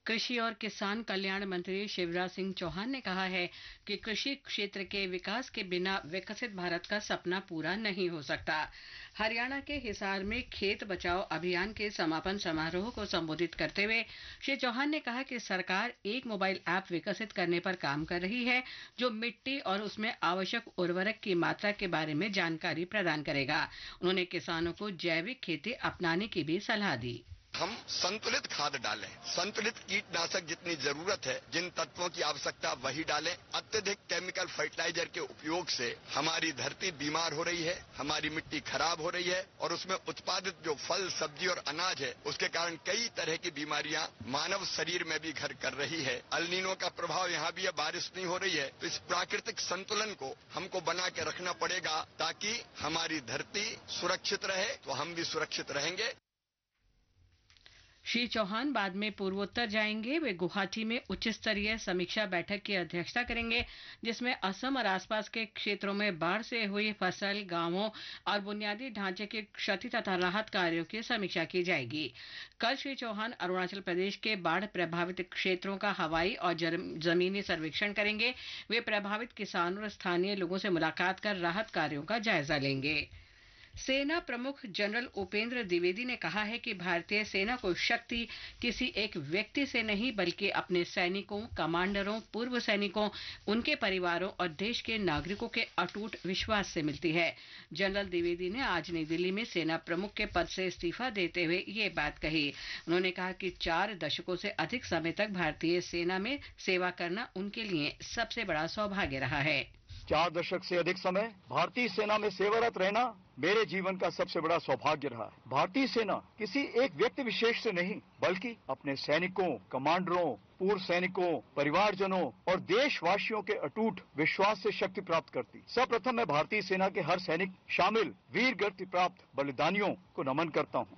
कृषि और किसान कल्याण मंत्री शिवराज सिंह चौहान ने कहा है कि कृषि क्षेत्र के विकास के बिना विकसित भारत का सपना पूरा नहीं हो सकता। हरियाणा के हिसार में खेत बचाओ अभियान के समापन समारोह को संबोधित करते हुए श्री चौहान ने कहा कि सरकार एक मोबाइल ऐप विकसित करने पर काम कर रही है जो मिट्टी और उसमें आवश्यक उर्वरक की मात्रा के बारे में जानकारी प्रदान करेगा। उन्होंने किसानों को जैविक खेती अपनाने की भी सलाह दी। हम संतुलित खाद डालें, संतुलित कीटनाशक जितनी जरूरत है, जिन तत्वों की आवश्यकता वही डालें। अत्यधिक केमिकल फर्टिलाइजर के उपयोग से हमारी धरती बीमार हो रही है, हमारी मिट्टी खराब हो रही है और उसमें उत्पादित जो फल, सब्जी और अनाज है उसके कारण कई तरह की बीमारियां मानव शरीर में भी घर कर रही है। अल नीनो का प्रभाव यहाँ भी है, बारिश नहीं हो रही है, तो इस प्राकृतिक संतुलन को हमको बना के रखना पड़ेगा ताकि हमारी धरती सुरक्षित रहे तो हम भी सुरक्षित रहेंगे। श्री चौहान बाद में पूर्वोत्तर जाएंगे। वे गुवाहाटी में उच्च स्तरीय समीक्षा बैठक की अध्यक्षता करेंगे जिसमें असम और आसपास के क्षेत्रों में बाढ़ से हुई फसल, गांवों और बुनियादी ढांचे की क्षति तथा राहत कार्यों की समीक्षा की जाएगी। कल श्री चौहान अरुणाचल प्रदेश के बाढ़ प्रभावित क्षेत्रों का हवाई और जमीनी सर्वेक्षण करेंगे। वे प्रभावित किसानों और स्थानीय लोगों से मुलाकात कर राहत कार्यों का जायजा लेंगे। सेना प्रमुख जनरल उपेंद्र द्विवेदी ने कहा है कि भारतीय सेना को शक्ति किसी एक व्यक्ति से नहीं बल्कि अपने सैनिकों, कमांडरों, पूर्व सैनिकों, उनके परिवारों और देश के नागरिकों के अटूट विश्वास से मिलती है। जनरल द्विवेदी ने आज नई दिल्ली में सेना प्रमुख के पद से इस्तीफा देते हुए ये बात कही। उन्होंने कहा कि 4 दशकों से अधिक समय तक भारतीय सेना में सेवा करना उनके लिए सबसे बड़ा सौभाग्य रहा है। 4 दशक से अधिक समय भारतीय सेना में सेवारत रहना मेरे जीवन का सबसे बड़ा सौभाग्य रहा है। भारतीय सेना किसी एक व्यक्ति विशेष से नहीं बल्कि अपने सैनिकों, कमांडरों, पूर्व सैनिकों, परिवारजनों और देशवासियों के अटूट विश्वास से शक्ति प्राप्त करती। सर्वप्रथम मैं भारतीय सेना के हर सैनिक शामिल वीर गति प्राप्त बलिदानियों को नमन करता हूँ।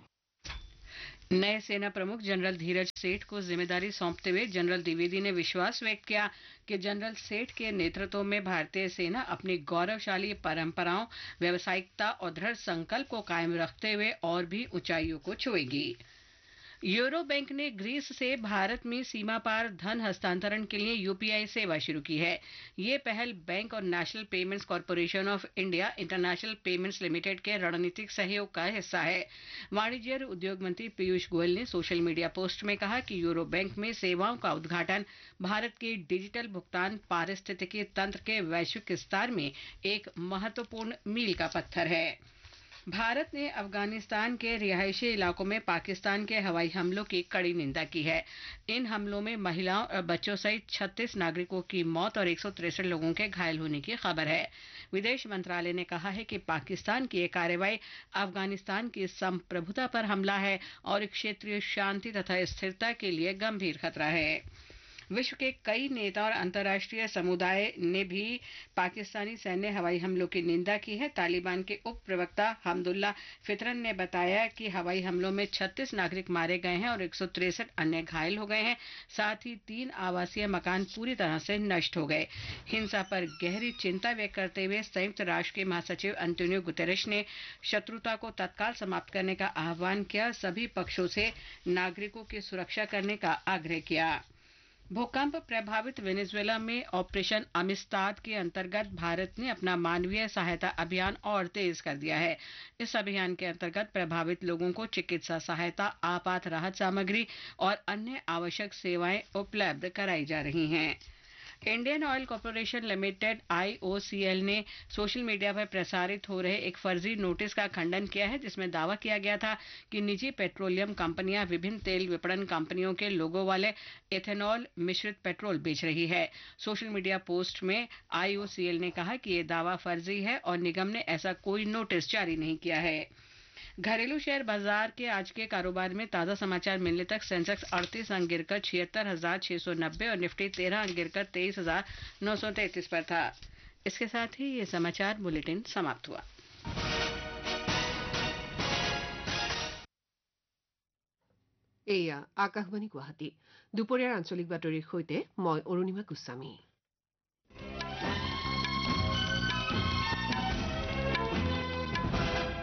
नए सेना प्रमुख जनरल धीरज सेठ को जिम्मेदारी सौंपते हुए जनरल द्विवेदी ने विश्वास व्यक्त किया कि जनरल सेठ के नेतृत्व में भारतीय सेना अपनी गौरवशाली परंपराओं, व्यावसायिकता और दृढ़ संकल्प को कायम रखते हुए और भी ऊंचाइयों को छुएगी। यूरो बैंक ने ग्रीस से भारत में सीमा पार धन हस्तांतरण के लिए यूपीआई सेवा शुरू की है। ये पहल बैंक और national payments corporation of India international payments limited के रणनीतिक सहयोग का हिस्सा है। वाणिज्य और उद्योग मंत्री पीयूष गोयल ने सोशल मीडिया पोस्ट में कहा कि यूरो बैंक में सेवाओं का उद्घाटन भारत के डिजिटल भुगतान पारिस्थितिकी तंत्र के वैश्विक विस्तार में एक महत्वपूर्ण मील का पत्थर है। भारत ने अफगानिस्तान के रिहायशी इलाकों में पाकिस्तान के हवाई हमलों की कड़ी निंदा की है। इन हमलों में महिलाओं और बच्चों सहित 36 नागरिकों की मौत और 163 लोगों के घायल होने की खबर है। विदेश मंत्रालय ने कहा है कि पाकिस्तान की यह कार्रवाई अफगानिस्तान की संप्रभुता पर हमला है और क्षेत्रीय शांति तथा स्थिरता के लिए गंभीर खतरा है। विश्व के कई नेता और अंतर्राष्ट्रीय समुदाय ने भी पाकिस्तानी सैन्य हवाई हमलों की निंदा की है। तालिबान के उप प्रवक्ता हमदुल्ला फितरन ने बताया कि हवाई हमलों में 36 नागरिक मारे गए हैं और 163 अन्य घायल हो गए हैं। साथ ही 3 आवासीय मकान पूरी तरह से नष्ट हो गए। हिंसा पर गहरी चिंता व्यक्त करते हुए संयुक्त राष्ट्र के महासचिव अंतोनियो गुतेरेश ने शत्रुता को तत्काल समाप्त करने का आह्वान किया, सभी पक्षों से नागरिकों की सुरक्षा करने का आग्रह किया। भूकंप प्रभावित वेनेजुएला में ऑपरेशन अमिस्ताद के अंतर्गत भारत ने अपना मानवीय सहायता अभियान और तेज कर दिया है। इस अभियान के अंतर्गत प्रभावित लोगों को चिकित्सा सहायता, आपात राहत सामग्री और अन्य आवश्यक सेवाएं उपलब्ध कराई जा रही हैं। Indian oil corporation limited IOCL ने सोशल मीडिया पर प्रसारित हो रहे एक फर्जी नोटिस का खंडन किया है जिसमें दावा किया गया था कि निजी पेट्रोलियम कंपनियां विभिन्न तेल विपणन कंपनियों के लोगो वाले एथेनॉल मिश्रित पेट्रोल बेच रही है। सोशल मीडिया पोस्ट में आईओसीएल ने कहा कि यह दावा फर्जी है और निगम ने ऐसा कोई नोटिस जारी नहीं किया है। घरेलू शेयर बाजार के आज के कारोबार में ताजा समाचार मिलने तक सेंसेक्स 38 अंक गिरकर 76,690 और निफ्टी 13 अंक गिरकर 23,933 पर था। इसके साथ ही ये समाचार बुलेटिन समाप्त हुआ। एया आकाशवाणी गुवाहाटी दुपरियार आঞ্চলিক বাতৰিৰ সৈতে মই অৰুণিমা গোস্বামী।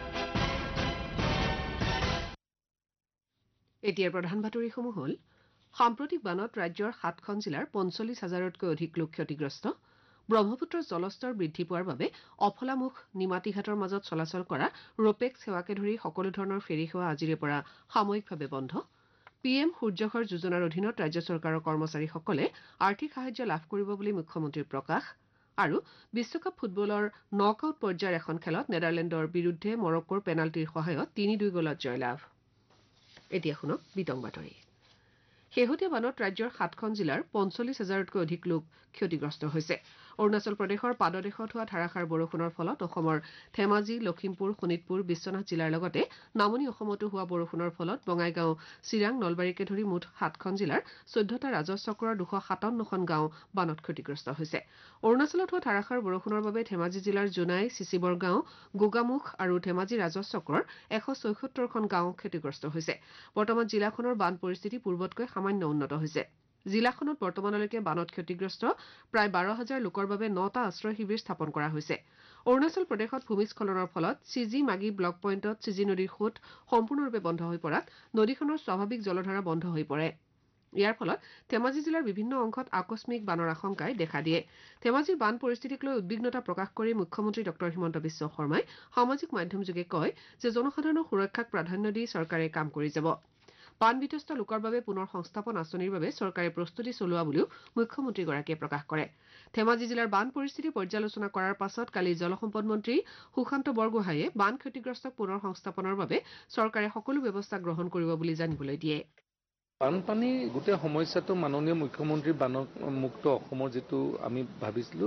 এতিয়াৰ প্ৰধান বাতৰিসমূহ হ'ল সাম্প্ৰতিক বানত ৰাজ্যৰ 7খন জিলাৰ 45,000তকৈ অধিক লোক ক্ষতিগ্ৰস্ত ব্ৰহ্মপুত্ৰৰ জলস্তৰ বৃদ্ধি পোৱাৰ বাবে অফলামুখ নিমাতীঘাটৰ মাজত চলাচল কৰা ৰোপেক্স সেৱাকে ধৰি সকলো ধৰণৰ ফেৰী সেৱা আজিৰে পৰা সাময়িকভাৱে বন্ধ PM সূৰ্যঘৰ যোজনাৰ অধীনত ৰাজ্য চৰকাৰৰ কৰ্মচাৰীসকলে আৰ্থিক সাহায্য লাভ কৰিব বুলি মুখ্যমন্ত্ৰীৰ প্ৰকাশ আৰু বিশ্বকাপ ফুটবলৰ নকআউট পৰ্যায়ৰ এখন খেলত নেডাৰলেণ্ডৰ বিৰুদ্ধে মৰক্কোৰ পেনাল্টিৰ সহায়ত 3-2 গলত জয়লাভ এতিয়া শুনক বিতং বাতৰি শেহতীয়া বানত ৰাজ্যৰ 7খন জিলাৰ 45,000তকৈ অধিক লোক ক্ষতিগ্ৰস্ত হৈছে অৰুণাচল প্ৰদেশৰ পাদদেশত হোৱা ধাৰাসাৰ বৰষুণৰ ফলত অসমৰ ধেমাজি লখিমপুৰ শোণিতপুৰ বিশ্বনাথ জিলাৰ লগতে নামনি অসমতো হোৱা বৰষুণৰ ফলত বঙাইগাঁও চিৰাং নলবাৰীকে ধৰি মুঠ 7খন জিলাৰ 14টা ৰাজহ চক্ৰৰ 257খন গাঁও বানত ক্ষতিগ্ৰস্ত হৈছে অৰুণাচলত হোৱা ধাৰাসাৰ বৰষুণৰ বাবে ধেমাজি জিলাৰ জোনাই চিচিবৰ গাঁও গোগামুখ আৰু ধেমাজি ৰাজহ চক্ৰৰ 174খন গাঁও ক্ষতিগ্ৰস্ত হৈছে বৰ্তমান জিলাখনৰ বান পৰিস্থিতি পূৰ্বতকৈ সামান্য উন্নত হৈছে জিলাখনত বৰ্তমানলৈকে বানত ক্ষতিগ্ৰস্ত প্ৰায় 12,000 লোকৰ বাবে 9টা আশ্ৰয় শিবিৰ স্থাপন কৰা হৈছে অৰুণাচল প্ৰদেশত ভূমিস্খলনৰ ফলত চিজি মাগি ব্লক পইণ্টত চিজি নদীৰ সোঁত সম্পূৰ্ণৰূপে বন্ধ হৈ পৰাত নদীখনৰ স্বাভাৱিক জলধাৰা বন্ধ হৈ পৰে ইয়াৰ ফলত ধেমাজি জিলাৰ বিভিন্ন অংশত আকস্মিক বানৰ আশংকাই দেখা দিয়ে ধেমাজিৰ বান পৰিস্থিতিক লৈ উদ্বিগ্নতা প্ৰকাশ কৰি মুখ্যমন্ত্ৰী ডক্টৰ হিমন্ত বিশ্ব শৰ্মাই সামাজিক মাধ্যমযোগে কয় যে জনসাধাৰণৰ সুৰক্ষাক প্ৰাধান্য দি চৰকাৰে কাম কৰি যাব বান বিধ্বস্ত লোকৰ বাবে পুনৰ সংস্থাপন আঁচনিৰ বাবে চৰকাৰে প্ৰস্তুতি চলোৱা বুলিও মুখ্যমন্ত্ৰীগৰাকীয়ে প্ৰকাশ কৰে ধেমাজি জিলাৰ বান পৰিস্থিতি পৰ্যালোচনা কৰাৰ পাছত কালি জলসম্পদ মন্ত্ৰী সুশান্ত বৰগোহাঁয়ে বান ক্ষতিগ্ৰস্তক পুনৰ সংস্থাপনৰ বাবে চৰকাৰে সকলো ব্যৱস্থা গ্ৰহণ কৰিব বুলি জানিবলৈ দিয়ে বানপানী গোটেই সমস্যাটো মাননীয় মুখ্যমন্ত্ৰী বানমুক্ত অসমৰ যেটো আমি ভাবিছিলো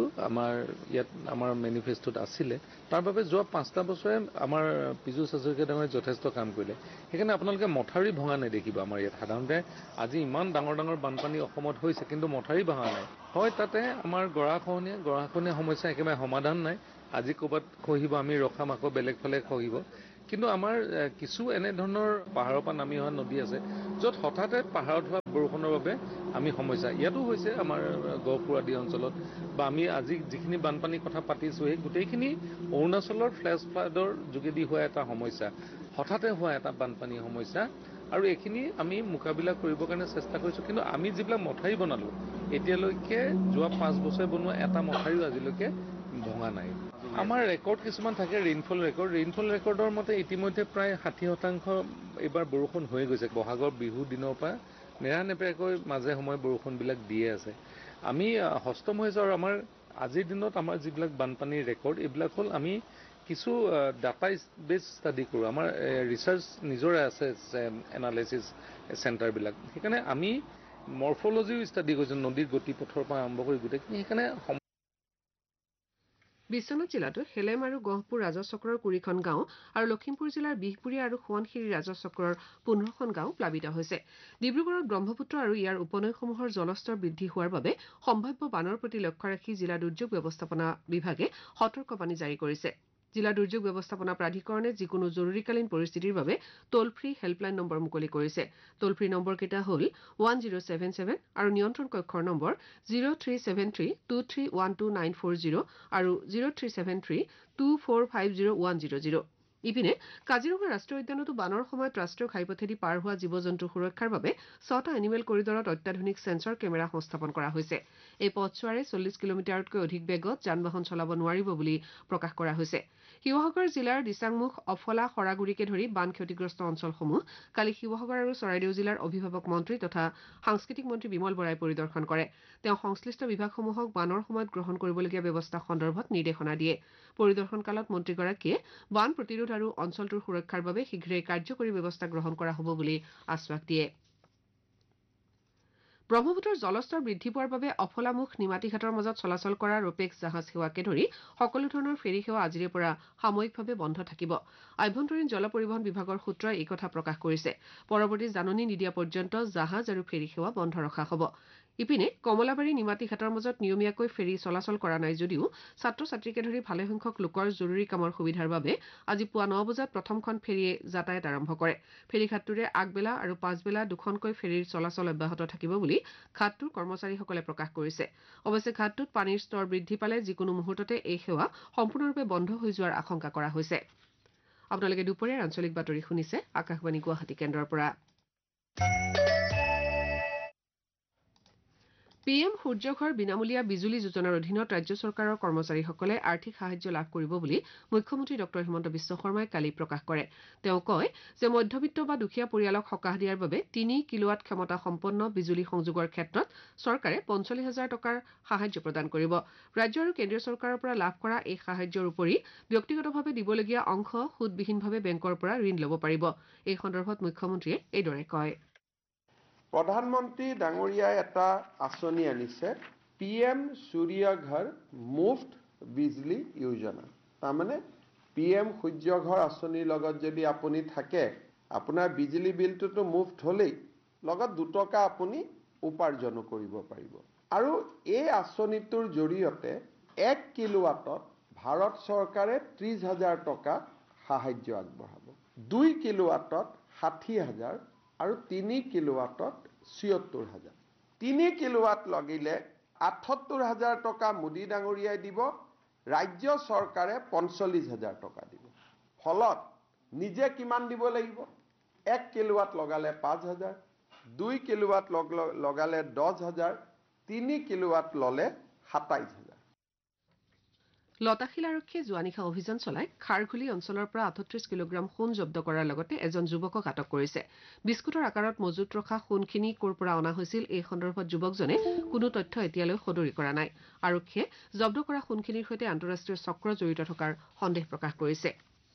আমাৰ মেনিফেষ্টত আছিলে তাৰ বাবে যোৱা 5টা বছৰে আমাৰ পীযুষ হাজৰিকা ডাঙৰীয়াই যথেষ্ট কাম কৰিলে সেইকাৰণে আপোনালোকে মথাউৰি ভঙা নেদেখিব আমাৰ ইয়াত সাধাৰণতে আজি ইমান ডাঙৰ ডাঙৰ বানপানী অসমত হৈছে কিন্তু মথাউৰি ভঙা নাই হয় তাতে আমাৰ গৰাখহনীয়া সমস্যা একেবাৰে সমাধান নাই আজি ক'ৰবাত খহিব আমি ৰখাম আকৌ বেলেগ ফালে খহিব কিন্তু আমাৰ কিছু এনে ধৰণৰ পাহাৰৰ পৰা নামি অহা নদী আছে য'ত হঠাতে পাহাৰত হোৱা বৰষুণৰ বাবে আমি সমস্যা ইয়াতো হৈছে আমাৰ গহপুৰ আদি অঞ্চলত বা আমি আজি যিখিনি বানপানীৰ কথা পাতিছো সেই গোটেইখিনি অৰুণাচলৰ ফ্লেছ ফ্লাডৰ যোগেদি হোৱা এটা সমস্যা হঠাতে হোৱা এটা বানপানী সমস্যা আৰু এইখিনি আমি মোকাবিলা কৰিবৰ কাৰণে চেষ্টা কৰিছো কিন্তু আমি যিবিলাক মথাউৰি বনালো এতিয়ালৈকে যোৱা 5 বছৰে বনোৱা এটা মথাউৰিও আজিলৈকে ভঙা নাই আমাৰ ৰেকৰ্ড কিছুমান থাকে ৰেইনফল ৰেকৰ্ডৰ মতে ইতিমধ্যে প্ৰায় 60% এইবাৰ বৰষুণ হৈ গৈছে বহাগৰ বিহু দিনৰ পৰা নেৰানেপেৰাকৈ মাজে সময়ে বৰষুণবিলাক দিয়ে আছে আমি হস্তম হৈ যাওঁ আমাৰ আজিৰ দিনত আমাৰ যিবিলাক বানপানীৰ ৰেকৰ্ড এইবিলাক হ'ল আমি কিছু ডাটা বেছ ষ্টাডি কৰোঁ আমাৰ ৰিচাৰ্চ নিজৰে আছে এনালাইচিছ চেণ্টাৰবিলাক সেইকাৰণে আমি মৰ্ফলজিও ষ্টাডি কৰিছোঁ নদীৰ গতিপথৰ পৰা আৰম্ভ কৰি গোটেইখিনি সেইকাৰণে বিশ্বনাথ জিলাতো হেলেম আৰু গহপুৰ ৰাজহ চক্ৰৰ 20খন গাঁও আৰু লখিমপুৰ জিলাৰ বিহপুৰীয়া আৰু সোৱণশিৰি ৰাজহ চক্ৰৰ 15খন গাঁও প্লাবিত হৈছে ডিব্ৰুগড়ত ব্ৰহ্মপুত্ৰ আৰু ইয়াৰ উপনৈসমূহৰ জলস্তৰ বৃদ্ধি হোৱাৰ বাবে সম্ভাৱ্য বানৰ প্ৰতি লক্ষ্য ৰাখি জিলা দুৰ্যোগ ব্যৱস্থাপনা বিভাগে সতৰ্কবাণী জাৰি কৰিছে জিলা দুৰ্যোগ ব্যৱস্থাপনা প্ৰাধিকৰণে যিকোনো জৰুৰীকালীন পৰিস্থিতিৰ বাবে টোল ফ্ৰী হেল্পলাইন নম্বৰ মুকলি কৰিছে টোল ফ্ৰী নম্বৰকেইটা হ'ল 1077 আৰু নিয়ন্ত্ৰণ কক্ষৰ নম্বৰ 0373231294 আৰু 037324501000 ইপিনে কাজিৰঙা ৰাষ্ট্ৰীয় উদ্যানতো বানৰ সময়ত ৰাষ্ট্ৰীয় ঘাইপথেদি পাৰ হোৱা জীৱ জন্তুৰ সুৰক্ষাৰ বাবে 6টা এনিমেল কৰিডৰত অত্যাধুনিক সেন্সৰ কেমেৰা সংস্থাপন কৰা হৈছে এই পথছোৱাৰে 40 কিলোমিটাৰতকৈ অধিক বেগত যান বাহন চলাব নোৱাৰিব বুলি প্ৰকাশ কৰা হৈছে শিৱসাগৰ জিলাৰ দিচাংমুখ অফলা খৰাগুৰিকে ধৰি বান ক্ষতিগ্ৰস্ত অঞ্চলসমূহ কালি শিৱসাগৰ আৰু চৰাইদেউ জিলাৰ অভিভাৱক মন্ত্ৰী তথা সাংস্কৃতিক মন্ত্ৰী বিমল বৰাই পৰিদৰ্শন কৰে তেওঁ সংশ্লিষ্ট বিভাগসমূহক বানৰ সময়ত গ্ৰহণ কৰিবলগীয়া ব্যৱস্থা সন্দৰ্ভত নিৰ্দেশনা দিয়ে পৰিদৰ্শন কালত মন্ত্ৰীগৰাকীয়ে বান প্ৰতিৰোধ আৰু অঞ্চলটোৰ সুৰক্ষাৰ বাবে শীঘ্ৰেই কাৰ্যকৰী ব্যৱস্থা গ্ৰহণ কৰা হ'ব বুলি আশ্বাস দিয়ে ব্ৰহ্মপুত্ৰৰ জলস্তৰ বৃদ্ধি পোৱাৰ বাবে অফলামুখ নিমাতীঘাটৰ মাজত চলাচল কৰা ৰোপেক্স জাহাজ সেৱাকে ধৰি সকলো ধৰণৰ ফেৰী সেৱা আজিৰে পৰা সাময়িকভাৱে বন্ধ থাকিব আভ্যন্তৰীণ জল পৰিবহণ বিভাগৰ সূত্ৰই এই কথা প্ৰকাশ কৰিছে পৰৱৰ্তী জাননী নিদিয়া পৰ্যন্ত জাহাজ আৰু ফেৰী সেৱা বন্ধ ৰখা হ'ব ইপিনে কমলাবাৰী নিমাতীঘাটৰ মাজত নিয়মীয়াকৈ ফেৰী চলাচল কৰা নাই যদিও ছাত্ৰ ছাত্ৰীকে ধৰি ভালেসংখ্যক লোকৰ জৰুৰী কামৰ সুবিধাৰ বাবে আজি পুৱা 9 বজাত প্ৰথমখন ফেৰীয়ে যাতায়াত আৰম্ভ কৰে ফেৰীঘাটটোৰে আগবেলা আৰু পাছবেলা দুখনকৈ ফেৰীৰ চলাচল অব্যাহত থাকিব বুলি ঘাটটোৰ কৰ্মচাৰীসকলে প্ৰকাশ কৰিছে অৱশ্যে ঘাটটোত পানীৰ স্তৰ বৃদ্ধি পালে যিকোনো মুহূৰ্ততে এই সেৱা সম্পূৰ্ণৰূপে বন্ধ হৈ যোৱাৰ আশংকা কৰা হৈছে আপোনালোকে দুপৰীয়াৰ আঞ্চলিক বাতৰি শুনিছে আকাশবাণী গুৱাহাটী কেন্দ্ৰৰ পৰা PM সূৰ্যঘৰ বিনামূলীয়া বিজুলী যোজনাৰ অধীনত ৰাজ্য চৰকাৰৰ কৰ্মচাৰীসকলে আৰ্থিক সাহায্য লাভ কৰিব বুলি মুখ্যমন্ত্ৰী ডঃ হিমন্ত বিশ্ব শৰ্মাই কালি প্ৰকাশ কৰে। তেওঁ কয় যে মধ্যবিত্ত বা দুখীয়া পৰিয়ালক সকাহ দিয়াৰ বাবে 3 কিলোৱাট ক্ষমতা সম্পন্ন বিজুলী সংযোগৰ ক্ষেত্ৰত চৰকাৰে 45,000 টকাৰ সাহায্য প্ৰদান কৰিব। ৰাজ্য আৰু কেন্দ্ৰীয় চৰকাৰৰ পৰা লাভ কৰা এই সাহায্যৰ উপৰি ব্যক্তিগতভাৱে দিবলগীয়া অংশ সুদবিহীনভাৱে বেংকৰ পৰা ঋণ ল'ব পাৰিব। এই সন্দৰ্ভত মুখ্যমন্ত্ৰীয়ে এইদৰে কয়। প্ৰধানমন্ত্ৰী ডাঙৰীয়াই এটা আঁচনি আনিছে PM সূৰ্য ঘৰ মুফ্ত বিজলী যোজনা। তাৰমানে PM সূৰ্য ঘৰ আঁচনিৰ লগত যদি আপুনি থাকে আপোনাৰ বিজলী বিলটোতো মুফ্ত হ'লেই লগত 2 টকা আপুনি উপাৰ্জন কৰিব পাৰিব। আৰু এই আঁচনিটোৰ জৰিয়তে 1 কিলোৱাটত ভাৰত চৰকাৰে 30,000 টকা সাহায্য আগবঢ়াব। 2 কিলোৱাটত 60,000 আৰু 3 কিলোৱাটত 76,000। 3 কিলোৱাট লাগিলে 78,000 টকা মোদী ডাঙৰীয়াই দিব, ৰাজ্য চৰকাৰে 45,000 টকা দিব। ফলত নিজে কিমান দিব লাগিব? 1 কিলোৱাট লগালে 5,000, 2 কিলোৱাট লগালে 10,000, 3 কিলোৱাট ললে 27,000। লতাশিল আৰক্ষীয়ে যোৱা নিশা অভিযান চলাই খাৰঘুলি অঞ্চলৰ পৰা 38 কিলোগ্ৰাম সোণ জব্দ কৰাৰ লগতে এজন যুৱকক আটক কৰিছে। বিস্কুটৰ আকাৰত মজুত ৰখা সোণখিনি ক'ৰ পৰা অনা হৈছিল এই সন্দৰ্ভত যুৱকজনে কোনো তথ্য এতিয়ালৈ সদৰি কৰা নাই। আৰক্ষীয়ে জব্দ কৰা সোণখিনিৰ সৈতে আন্তঃৰাষ্ট্ৰীয় চক্ৰ জড়িত থকাৰ সন্দেহ প্ৰকাশ কৰিছে।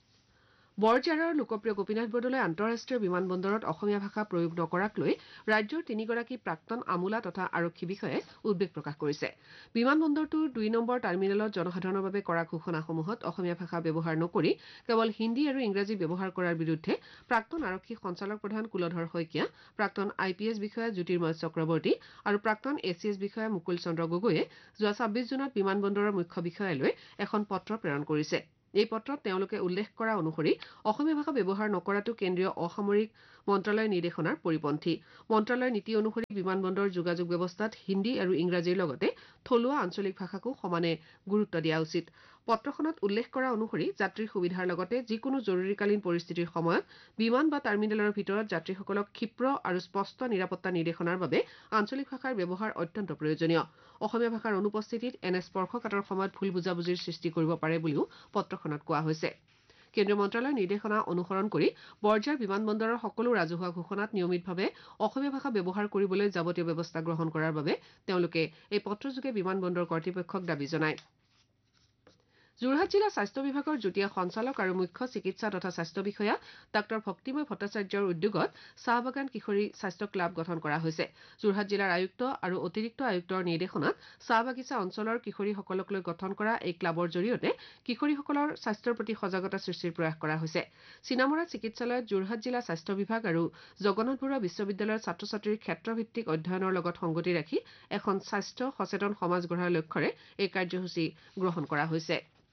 বৰঝাৰৰ লোকপ্ৰিয় গোপীনাথ বৰদলৈ আন্তঃৰাষ্ট্ৰীয় বিমান বন্দৰত অসমীয়া ভাষা প্ৰয়োগ নকৰাক লৈ ৰাজ্যৰ 3গৰাকী প্ৰাক্তন আমোলা তথা আৰক্ষী বিষয়াই উদ্বেগ প্ৰকাশ কৰিছে। বিমান বন্দৰটোৰ 2 নম্বৰ টাৰ্মিনেলত জনসাধাৰণৰ বাবে কৰা ঘোষণাসমূহত অসমীয়া ভাষা ব্যৱহাৰ নকৰি কেৱল হিন্দী আৰু ইংৰাজী ব্যৱহাৰ কৰাৰ বিৰুদ্ধে প্ৰাক্তন আৰক্ষী সঞ্চালক প্ৰধান কুলধৰ শইকীয়া, প্ৰাক্তন IPS বিষয়া জ্যোতিৰ্ময় চক্ৰৱৰ্তী আৰু প্ৰাক্তন ACS বিষয়া মুকুল চন্দ্ৰ গগৈয়ে যোৱা 26 জুনত বিমান বন্দৰৰ মুখ্য বিষয়ালৈ এখন পত্ৰ প্ৰেৰণ কৰিছে। এই পত্ৰত তেওঁলোকে উল্লেখ কৰা অনুসৰি অসমীয়া ভাষা ব্যৱহাৰ নকৰাটো কেন্দ্ৰীয় অসামৰিক মন্ত্ৰালয়ৰ নিৰ্দেশনাৰ পৰিপন্থী। মন্ত্ৰালয়ৰ নীতি অনুসৰি বিমান বন্দৰ যোগাযোগ ব্যৱস্থাত হিন্দী আৰু ইংৰাজীৰ লগতে থলুৱা আঞ্চলিক ভাষাকো সমানে গুৰুত্ব দিয়া উচিত। পত্ৰখনত উল্লেখ কৰা অনুসৰি যাত্ৰীৰ সুবিধাৰ লগতে যিকোনো জৰুৰীকালীন পৰিস্থিতিৰ সময়ত বিমান বা টাৰ্মিনেলৰ ভিতৰত যাত্ৰীসকলক ক্ষীপ্ৰ আৰু স্পষ্ট নিৰাপত্তা নিৰ্দেশনাৰ বাবে আঞ্চলিক ভাষাৰ ব্যৱহাৰ অত্যন্ত প্ৰয়োজনীয়। অসমীয়া ভাষাৰ অনুপস্থিতিত এনে স্পৰ্শকাতৰ সময়ত ভুল বুজাবুজিৰ সৃষ্টি কৰিব পাৰে বুলিও পত্ৰখনত কোৱা হৈছে। কেন্দ্ৰীয় মন্ত্ৰালয়ৰ নিৰ্দেশনা অনুসৰণ কৰি বৰঝাৰ বিমান বন্দৰৰ সকলো ৰাজহুৱা ঘোষণাত নিয়মিতভাৱে অসমীয়া ভাষা ব্যৱহাৰ কৰিবলৈ যাৱতীয় ব্যৱস্থা গ্ৰহণ কৰাৰ বাবে তেওঁলোকে এই পত্ৰযোগে বিমান বন্দৰ কৰ্তৃপক্ষক দাবী জনায়। যোৰহাট জিলা স্বাস্থ্য বিভাগৰ যুটীয়া সঞ্চালক আৰু মুখ্য চিকিৎসা তথা স্বাস্থ্য বিষয়া ডাঃ ভক্তিময় ভট্টাচাৰ্যৰ উদ্যোগত চাহ বাগান কিশোৰী স্বাস্থ্য ক্লাব গঠন কৰা হৈছে। যোৰহাট জিলাৰ আয়ুক্ত আৰু অতিৰিক্ত আয়ুক্তৰ নিৰ্দেশনাত চাহ বাগিচা অঞ্চলৰ কিশোৰীসকলক লৈ গঠন কৰা এই ক্লাবৰ জৰিয়তে কিশোৰীসকলৰ স্বাস্থ্যৰ প্ৰতি সজাগতা সৃষ্টিৰ প্ৰয়াস কৰা হৈছে। চিনামৰা চিকিৎসালয়ত যোৰহাট জিলা স্বাস্থ্য বিভাগ আৰু জগন্নাথ বৰুৱা বিশ্ববিদ্যালয়ৰ ছাত্ৰ ছাত্ৰীৰ ক্ষেত্ৰভিত্তিক অধ্যয়নৰ লগত সংগতি ৰাখি এখন স্বাস্থ্য সচেতন সমাজ গঢ়াৰ লক্ষ্যৰে এই কাৰ্যসূচী গ্ৰহণ কৰা হৈছে।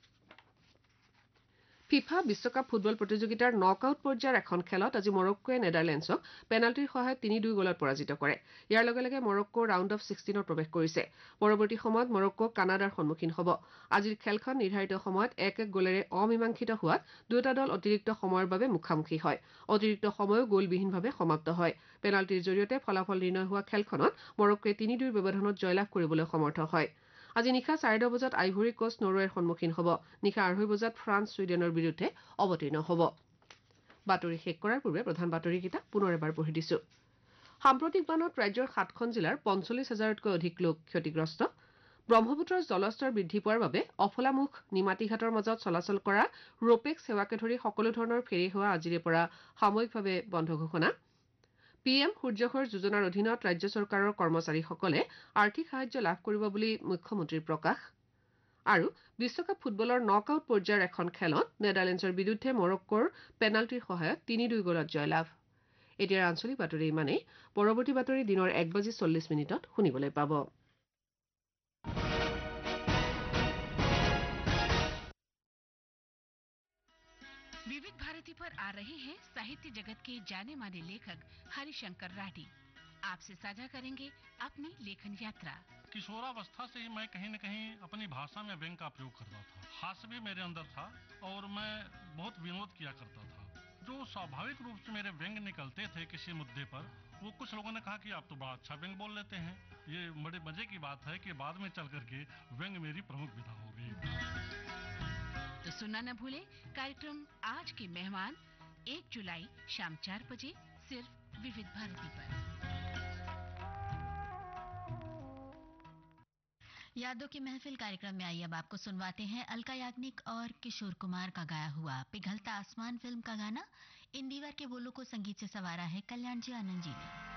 ফিফা বিশ্বকাপ ফুটবল প্ৰতিযোগিতাৰ নক আউট পৰ্যায়ৰ এখন খেলত আজি মৰক্কোৱে নেদাৰলেণ্ডছক পেনাল্টিৰ সহায়ত 3-2 গলত পৰাজিত কৰে। ইয়াৰ লগে লগে মৰক্কো ৰাউণ্ড অফ 16ত প্ৰৱেশ কৰিছে। পৰৱৰ্তী সময়ত মৰক্কো কানাডাৰ সন্মুখীন হ'ব। আজিৰ খেলখন নিৰ্ধাৰিত সময়ত 1-1 গলেৰে অমীমাংসিত হোৱাত দুয়োটা দল অতিৰিক্ত সময়ৰ বাবে মুখামুখি হয়। অতিৰিক্ত সময়ো গ'লবিহীনভাৱে সমাপ্ত হয়। পেনাল্টিৰ জৰিয়তে ফলাফল নিৰ্ণয় হোৱা খেলখনত মৰক্কোৱে 3-2 ব্যৱধানত জয়লাভ কৰিবলৈ সমৰ্থ হয়। আজি নিশা 4:30 বজাত আইভৰী কোষ্ট নৰৱেৰ সন্মুখীন হ'ব। নিশা 2:30 বজাত ফ্ৰান্স ছুইডেনৰ বিৰুদ্ধে অৱতীৰ্ণ হ'ব। বাতৰি শেষ কৰাৰ পূৰ্বে প্ৰধান বাতৰিকেইটা পুনৰ এবাৰ পঢ়ি দিছো। সাম্প্ৰতিক বানত ৰাজ্যৰ 7খন জিলাৰ 45,000তকৈ অধিক লোক ক্ষতিগ্ৰস্ত। ব্ৰহ্মপুত্ৰৰ জলস্তৰ বৃদ্ধি পোৱাৰ বাবে অফলামুখ নিমাতীঘাটৰ মাজত চলাচল কৰা ৰোপেক্স সেৱাকে ধৰি সকলো ধৰণৰ ফেৰী সেৱা আজিৰে পৰা সাময়িকভাৱে বন্ধ ঘোষণা। PM সূৰ্যঘৰ যোজনাৰ অধীনত ৰাজ্য চৰকাৰৰ কৰ্মচাৰীসকলে আৰ্থিক সাহায্য লাভ কৰিব বুলি মুখ্যমন্ত্ৰীৰ প্ৰকাশ। আৰু বিশ্বকাপ ফুটবলৰ নক আউট পৰ্যায়ৰ এখন খেলত নেদাৰলেণ্ডছৰ বিৰুদ্ধে মৰক্কোৰ পেনাল্টিৰ সহায়ত 3-2 গলত জয়লাভ। এতিয়াৰ আঞ্চলিক বাতৰি ইমানেই। পৰৱৰ্তী বাতৰি দিনৰ 1:40 শুনিবলৈ পাব। विविध भारती पर आ रहे हैं साहित्य जगत के जाने माने लेखक हरिशंकर राठी। आपसे साझा करेंगे अपनी लेखन यात्रा। किशोरावस्था से ही मैं कहीं न कहीं अपनी भाषा में व्यंग का प्रयोग करता था। हास्य भी मेरे अंदर था और मैं बहुत विनोद किया करता था। जो स्वाभाविक रूप से मेरे व्यंग निकलते थे किसी मुद्दे पर वो कुछ लोगों ने कहा कि आप तो बड़ा अच्छा व्यंग बोल लेते हैं। ये बड़े मजे की बात है कि बाद में चल करके व्यंग मेरी प्रमुख विधा हो गई। तो सुनना न भूले कार्यक्रम आज के मेहमान 1 जुलाई शाम 4 बजे सिर्फ विविध भारती पर। यादों की महफिल कार्यक्रम में आई अब आपको सुनवाते हैं अलका याग्निक और किशोर कुमार का गाया हुआ पिघलता आसमान फिल्म का गाना। इंदिवर के बोलों को संगीत से संवारा है कल्याण जी आनंद जी ने।